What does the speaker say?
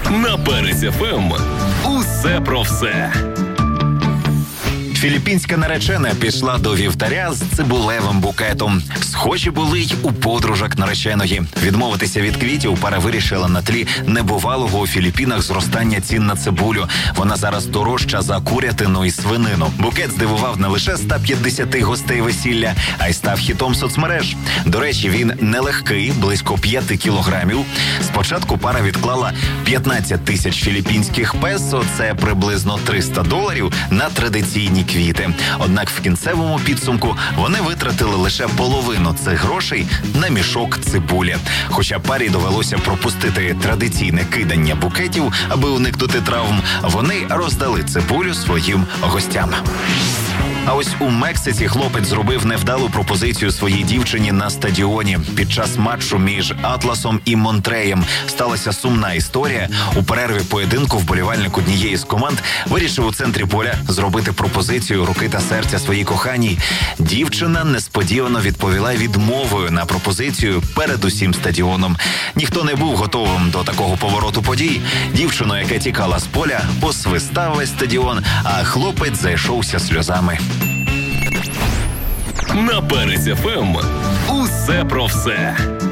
На Перець ФМ. Усе про все. Філіппінська наречена пішла до вівтаря з цибулевим букетом. Схожі були й у подружок нареченої. Відмовитися від квітів пара вирішила на тлі небувалого у Філіппінах зростання цін на цибулю. Вона зараз дорожча за курятину і свинину. Букет здивував не лише 150 гостей весілля, а й став хітом соцмереж. До речі, він нелегкий, близько 5 кілограмів. Спочатку пара відклала 15 тисяч філіппінських песо, це приблизно $300, на традиційні квіти. Однак в кінцевому підсумку вони витратили лише половину цих грошей на мішок цибулі. Хоча парі довелося пропустити традиційне кидання букетів, аби уникнути травм, вони роздали цибулю своїм гостям. А ось у Мексиці хлопець зробив невдалу пропозицію своїй дівчині на стадіоні. Під час матчу між Атласом і Монтреєм сталася сумна історія. У перерві поєдинку вболівальник однієї з команд вирішив у центрі поля зробити пропозицію руки та серця своїй коханій. Дівчина несподівано відповіла відмовою на пропозицію перед усім стадіоном. Ніхто не був готовим до такого повороту подій. Дівчину, яка тікала з поля, посвистав весь стадіон, а хлопець зайшовся сльозами. На Перець ФМ. Усе про все.